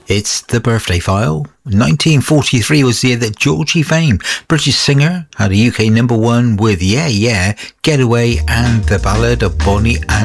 It's The Birthday File. 1943 was the year that Georgie Fame, British singer, had a UK number one with Yeah Yeah, Getaway and The Ballad of Bonnie and